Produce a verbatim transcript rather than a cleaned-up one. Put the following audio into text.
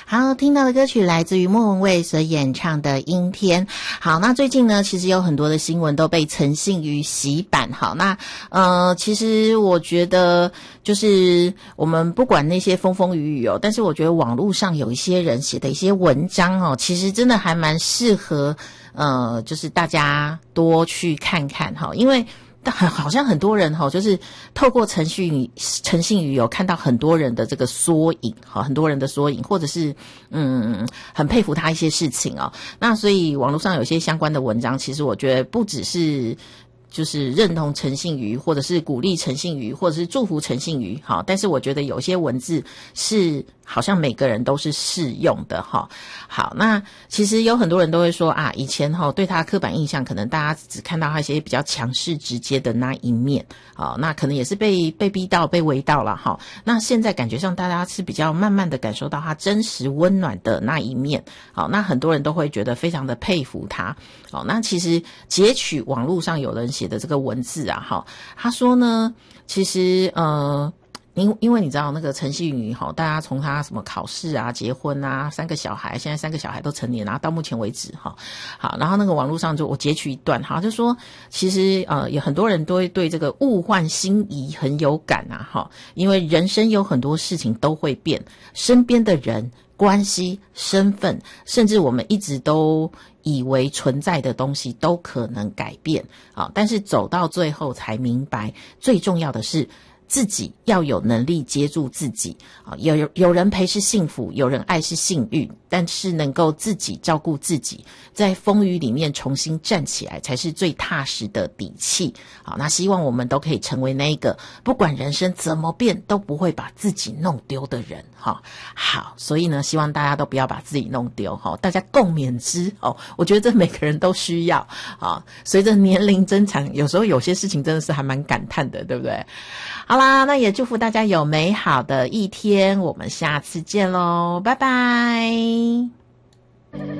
好，听到的歌曲来自于莫文蔚所演唱的《阴天》。好，那最近呢，其实有很多的新闻都被陈信妤洗版。好，那呃，其实我觉得就是我们不管那些风风雨雨哦，但是我觉得网络上有一些人写的一些文章哦，其实真的还蛮适合呃，就是大家多去看看哈，因为好像很多人哈，就是透过陈信妤陈信妤有看到很多人的这个缩影哈，很多人的缩影，或者是嗯很佩服他一些事情哦。那所以网络上有一些相关的文章，其实我觉得不只是就是认同陈信妤，或者是鼓励陈信妤，或者是祝福陈信妤，好，但是我觉得有些文字是好像每个人都是适用的哈。好，那其实有很多人都会说啊，以前哈对他刻板印象，可能大家只看到他一些比较强势直接的那一面，好，那可能也是被被逼到被围到了哈。那现在感觉上大家是比较慢慢的感受到他真实温暖的那一面，好，那很多人都会觉得非常的佩服他。好，那其实截取网络上有人写的这个文字啊，哈，他说呢，其实呃。因因为你知道那个陈信妤哈，大家从他什么考试啊、结婚啊、三个小孩，现在三个小孩都成年了，到目前为止哈，好，然后那个网络上就我截取一段哈，就说其实呃有很多人都会对这个物换星移很有感啊哈，因为人生有很多事情都会变，身边的人、关系、身份，甚至我们一直都以为存在的东西都可能改变啊，但是走到最后才明白，最重要的是自己要有能力接住自己啊，有有人陪是幸福，有人爱是幸运，但是能够自己照顾自己，在风雨里面重新站起来，才是最踏实的底气。好，那希望我们都可以成为那一个不管人生怎么变都不会把自己弄丢的人。哈，好，所以呢，希望大家都不要把自己弄丢哈，大家共勉之哦。我觉得这每个人都需要啊。随着年龄增长，有时候有些事情真的是还蛮感叹的，对不对？好啦，那也祝福大家有美好的一天，我们下次见咯，拜拜。